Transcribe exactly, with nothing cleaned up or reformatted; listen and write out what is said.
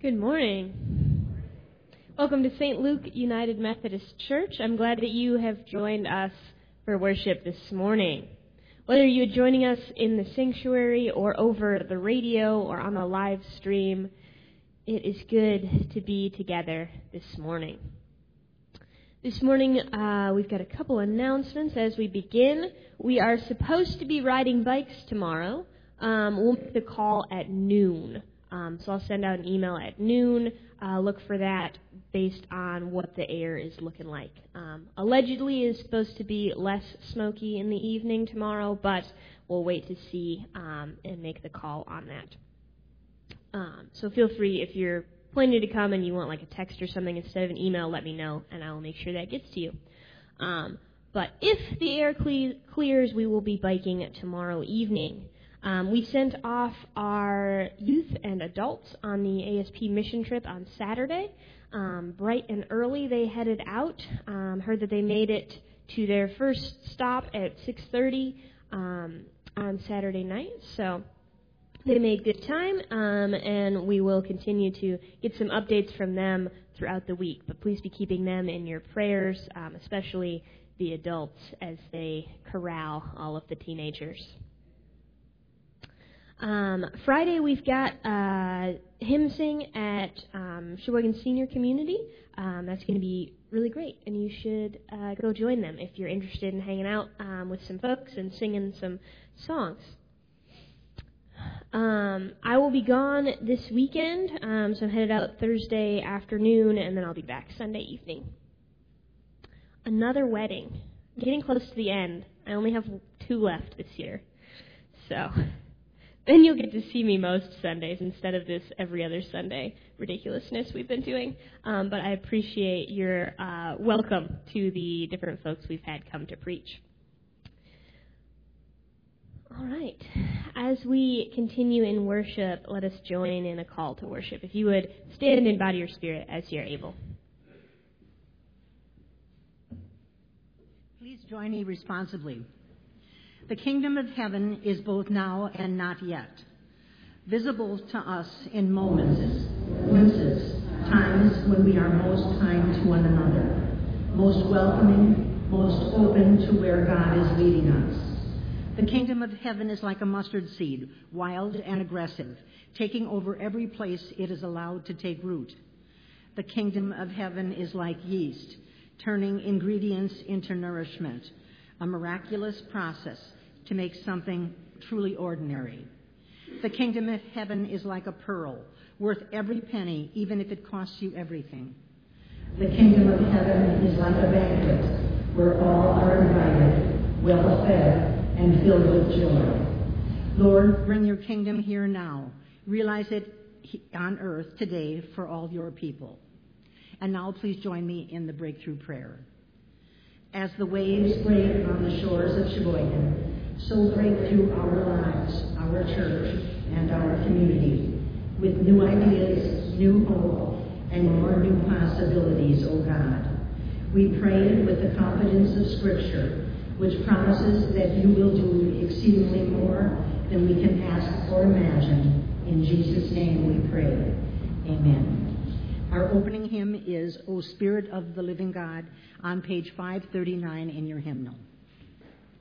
Good morning. Welcome to Saint Luke United Methodist Church. I'm glad that you have joined us for worship this morning. Whether you're joining us in the sanctuary or over the radio or on the live stream, it is good to be together this morning. This morning, uh, we've got a couple announcements as we begin. We are supposed to be riding bikes tomorrow. Um, we'll make the call at noon. Um, so I'll send out an email at noon. Uh, look for that based on what the air is looking like. Um, allegedly, it's supposed to be less smoky in the evening tomorrow, but we'll wait to see um, and make the call on that. Um, so feel free, if you're planning to come and you want like a text or something instead of an email, let me know, and I will make sure that gets to you. Um, but if the air cle- clears, we will be biking tomorrow evening. Um, we sent off our youth and adults on the A S P mission trip on Saturday. Um, bright and early, they headed out. Um, heard that they made it to their first stop at six thirty um, on Saturday night. So they made good time, um, and we will continue to get some updates from them throughout the week. But please be keeping them in your prayers, um, especially the adults, as they corral all of the teenagers. Um, Friday, we've got uh, hymn sing at um, Sheboygan Senior Community. Um, that's going to be really great, and you should uh, go join them if you're interested in hanging out um, with some folks and singing some songs. Um, I will be gone this weekend, um, so I'm headed out Thursday afternoon, and then I'll be back Sunday evening. Another wedding. Getting close to the end. I only have two left this year, so then you'll get to see me most Sundays instead of this every other Sunday ridiculousness we've been doing. Um, but I appreciate your uh, welcome to the different folks we've had come to preach. All right. As we continue in worship, let us join in a call to worship. If you would stand in body or spirit as you're able. Please join me responsibly. The kingdom of heaven is both now and not yet, visible to us in moments, glimpses, times when we are most kind to one another, most welcoming, most open to where God is leading us. The kingdom of heaven is like a mustard seed, wild and aggressive, taking over every place it is allowed to take root. The kingdom of heaven is like yeast, turning ingredients into nourishment, a miraculous process to make something truly ordinary. The kingdom of heaven is like a pearl, worth every penny, even if it costs you everything. The kingdom of heaven is like a banquet, where all are invited, well fed, and filled with joy. Lord, bring your kingdom here now. Realize it on earth today for all your people. And now please join me in the breakthrough prayer. As the waves break on the shores of Sheboygan, so break through our lives, our church, and our community with new ideas, new hope, and more new possibilities, O God. We pray with the confidence of Scripture, which promises that you will do exceedingly more than we can ask or imagine. In Jesus' name we pray. Amen. Our opening hymn is O Spirit of the Living God on page five thirty-nine in your hymnal.